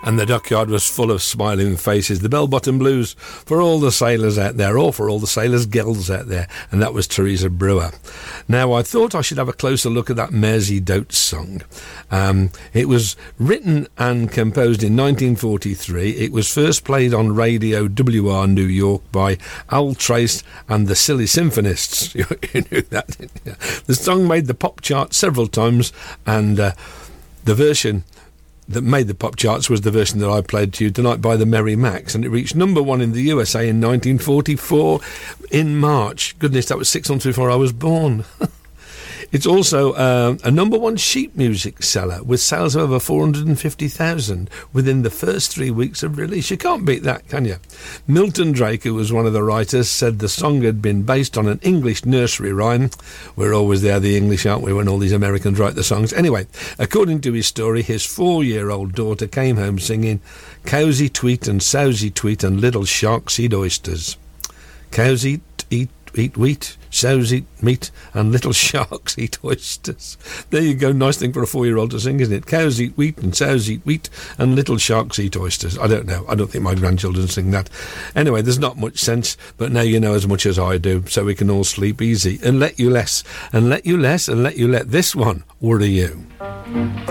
And the dockyard was full of smiling faces, the bell-bottom blues for all the sailors out there, or for all the sailors' girls out there, and that was Teresa Brewer. Now, I thought I should have a closer look at that Mersey Doats song. It was written and composed in 1943. It was first played on Radio WR New York by Al Trace and the Silly Symphonists. You knew that, didn't you? The song made the pop chart several times, and the version that made the pop charts was the version that I played to you tonight by the Merry Macs, and it reached number one in the USA in 1944 in March. Goodness, that was 6 months before I was born. It's also a number one sheet music seller with sales of over 450,000 within the first 3 weeks of release. You can't beat that, can you? Milton Drake, who was one of the writers, said the song had been based on an English nursery rhyme. We're always there, the English, aren't we, when all these Americans write the songs? Anyway, according to his story, his 4-year-old daughter came home singing Cowsy Tweet and Sousy Tweet and Little Sharks Eat Oysters. Cows eat wheat, sows eat meat, and little sharks eat oysters. There you go, nice thing for a 4-year-old to sing, isn't it? Cows eat wheat, and sows eat wheat, and little sharks eat oysters. I don't know, I don't think my grandchildren sing that. Anyway, there's not much sense, but now you know as much as I do, so we can all sleep easy, and let you less, and let you less, and let you let this one worry you.